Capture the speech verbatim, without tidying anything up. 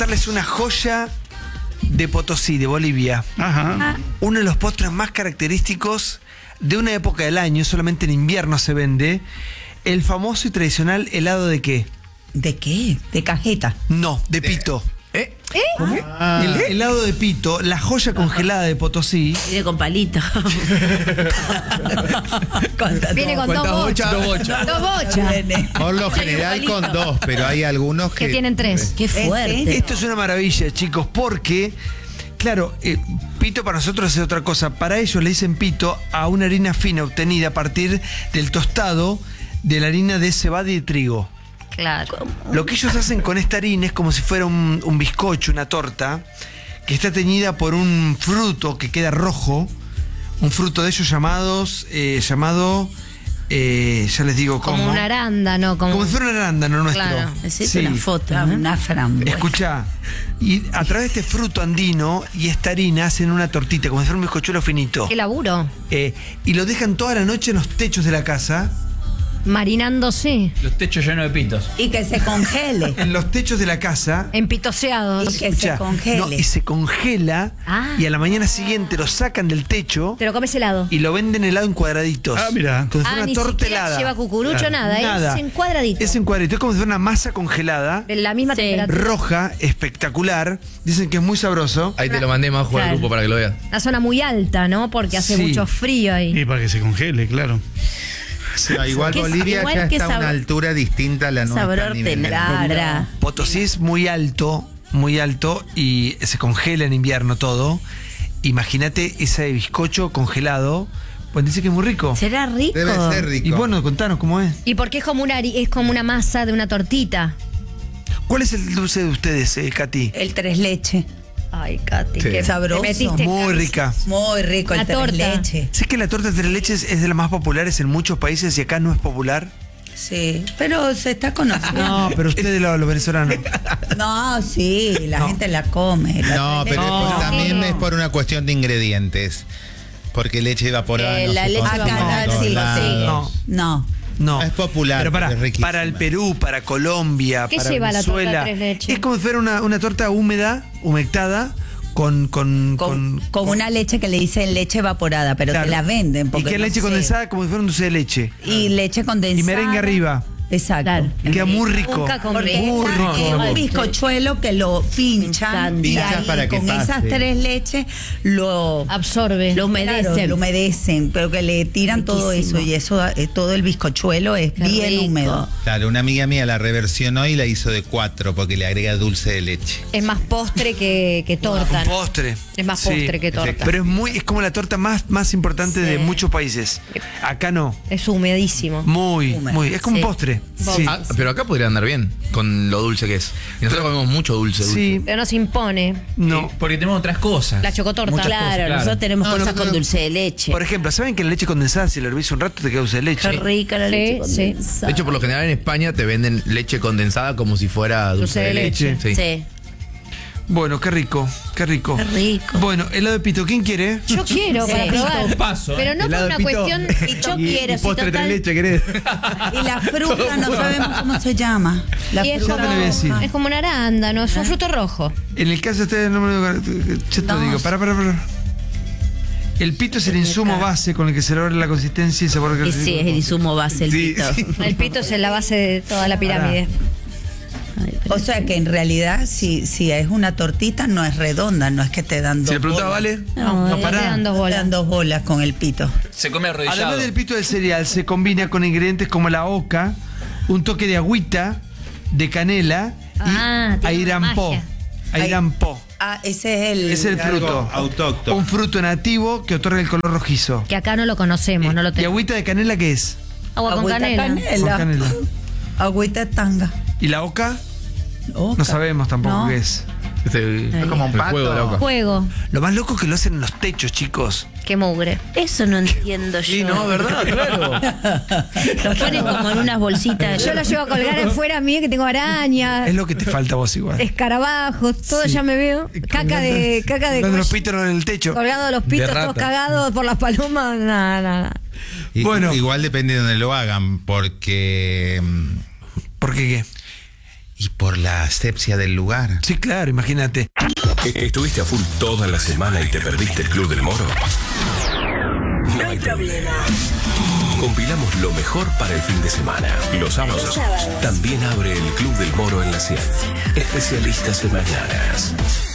darles una joya de Potosí, de Bolivia. Ajá. Uno de los postres más característicos de una época del año, solamente en invierno se vende, el famoso y tradicional helado de ¿qué? ¿De qué? ¿De cajeta? No, de pito. ¿Eh? Ah. El helado de pito, la joya congelada de Potosí. Viene con palito. Viene con dos ¿Cuántas bochas. bochas? Dos bochas. Dos bochas. Por lo general con dos, pero hay algunos que... Que tienen tres. Qué fuerte. Esto es una maravilla, chicos, porque, claro, eh, pito para nosotros es otra cosa. Para ellos le dicen pito a una harina fina obtenida a partir del tostado de la harina de cebada y de trigo. Claro. Lo que ellos hacen con esta harina es como si fuera un, un bizcocho, una torta, que está teñida por un fruto que queda rojo, un fruto de ellos llamados, eh, llamado, eh, ya les digo cómo. Como una arándano. Como, Como si fuera un arándano nuestro. Claro. Necesito una foto. Ah, ¿no? una frambuesa. Escuchá, y a través de este fruto andino y esta harina hacen una tortita, como si fuera un bizcochuelo finito. Qué laburo. Eh, y lo dejan toda la noche en los techos de la casa. Marinándose. Los techos llenos de pitos. Y que se congele. En los techos de la casa. Empitoseados. Y que Escuchá, se congele. no, y se congela. Ah. Y a la mañana siguiente lo sacan del techo. Te lo comes helado. Y lo venden helado en cuadraditos. Ah, mira. Como si Ah, fuera ni una torta siquiera helada. lleva cucurucho, Claro. nada, ¿eh? Nada. Es en cuadradito. Es en cuadradito. Es como si fuera una masa congelada, De la misma Sí. temperatura. roja, espectacular. Dicen que es muy sabroso. Ahí te lo mandé más al Claro. grupo para que lo veas. Una zona muy alta, ¿no? Porque hace Sí. mucho frío ahí. Y para que se congele, claro. No, igual ¿Qué- Bolivia igual ya que está a sabor- una altura distinta a la nuestra. Sabor a nivel de- tendrá. Potosí es muy alto, muy alto y se congela en invierno todo. Imagínate ese bizcocho congelado. Pues dice que es muy rico. ¿Será rico? Debe ser rico. Y bueno, contanos cómo es. Y porque es como una hari- es como una masa de una tortita. ¿Cuál es el dulce de ustedes, eh, Katy? El tres leche. Ay, Katy, Sí. qué Sabroso. te metiste en Muy cabeza. rica. Muy rico La el tres torta. leche. Sé que la torta de tres leches es de las más populares en muchos países y acá no es popular. Sí, pero se está conociendo. No, pero ustedes los, los venezolanos. No, sí, la No. gente la come. la No, tres pero leche. es por- también no. es por una cuestión de ingredientes. Porque leche evaporada Eh, no la se leche consume en evaporada, todos sí, sí. lados. No. No. No. Es popular, Pero para, es riquísima. para el Perú, para Colombia, ¿Qué para lleva la torta Venezuela. tres leches? Es como si fuera una, una torta húmeda, humectada, con. Con, Con, con una leche que le dicen leche evaporada, pero claro. te la venden. Y porque que es no leche sé. condensada como si fuera un dulce de leche. Y leche condensada. Y merengue arriba. Exacto. Claro. Queda muy rico. Nunca con Porque merengue. es rico. es un bizcochuelo que lo pinchan Me y encanta. ahí Para que con pase. esas tres leches lo Absorbe. Lo humedecen. claro, lo humedecen, pero que le tiran todo eso Riquísimo. y eso eh, todo el bizcochuelo es Qué bien rico. húmedo. Claro, una amiga mía la reversionó y la hizo de cuatro porque le agrega dulce de leche. Es más postre que, que torta. Un ¿no? postre. Es más Sí. postre que torta. Pero es muy, es como la torta más, más importante Sí. de muchos países. Acá no. Es humedísimo. Muy, Húmedo. muy. Es como Sí. un postre. Sí. Ah, pero acá podría andar bien con lo dulce que es. Y nosotros comemos mucho dulce, dulce. Sí. Pero no se impone. No. Porque tenemos otras cosas. La chocotorta. Muchas Claro, cosas, claro. nosotros tenemos No, cosas no, con no. dulce de leche. Por ejemplo, ¿saben que la leche condensada, si la hervís un rato, te queda dulce de leche? Qué rica la leche Sí, sí. condensada. De hecho, por lo general en España te venden leche condensada como si fuera dulce, de leche. Sí. Sí. Bueno, qué rico, qué rico. Qué rico. Bueno, helado de pito, ¿quién quiere? Yo quiero Sí. para probar. Pito paso, ¿eh? Pero no por Helado de una pito. cuestión. Yo quiero, si postre total- tres leche, ¿querés? Y la fruta no sabemos cómo se llama. La Y es fruta como, te lo voy a decir. es como un arándano, es un fruto rojo. En el caso de ustedes, no me lo yo te No. digo, para, para, para. El pito es el insumo base con el que se logra la consistencia y sabor Y que sí, es el insumo base, el Sí, pito. sí. El pito es la base de toda la pirámide. Ay, pero- O sea que en realidad si, si es una tortita no es redonda, no es que te dan dos Si le preguntaba, bolas. ¿vale? No, no, le pará. dan dos Te bolas. dan dos bolas con el pito. Se come arrodillado. Además del pito del cereal, se combina con ingredientes como la oca, un toque de agüita, de canela y Ah, tiene airampó. magia. Airampó. Ah, ese es el... Es el Algo fruto. autóctono. Un fruto nativo que otorga el color rojizo. Que acá no lo conocemos, no lo ¿Y tenemos. agüita de canela qué es? Agua con agüita canela. canela. Con canela. Agüita tanga. ¿Y la oca? Oca. No sabemos tampoco No. qué es. Este, Es como un el pato. juego de la oca. Juego. Lo más loco es que lo hacen en los techos, chicos. Qué mugre. Eso no entiendo yo. Sí, no, ¿verdad? Claro. Lo ponen como en unas bolsitas. Yo lo llevo a colgar afuera a mí, que tengo arañas, Es lo que te falta a vos igual. escarabajos, todo ya me veo. Caca de. Caca de. Colgando los pitos en el techo. Colgado los pitos, De todos rata. cagados por las palomas. Nada, nada. Y- Bueno. Igual depende de donde lo hagan, porque... mm, ¿Por qué qué? Y por la asepsia del lugar. Sí, claro, imagínate. ¿Estuviste a full toda la semana y te perdiste el Club del Moro? No hay problema. Compilamos lo mejor para el fin de semana. Los sábados también abre el Club del Moro en la cien. Especialistas en mañanas.